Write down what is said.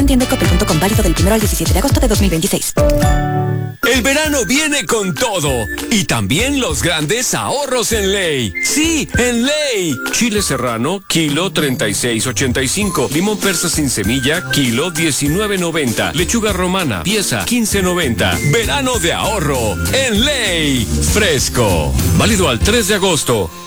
en tiendacoppel.com, válido del 1 al 17 de agosto de 2026. El verano viene con todo y también los grandes ahorros en Ley. Sí, en Ley. Chile serrano, kilo 36.85. Limón persa sin semilla, kilo 19.90. Lechuga romana, pieza 15.90. Verano de ahorro en Ley. Fresco. Válido al 3 de agosto.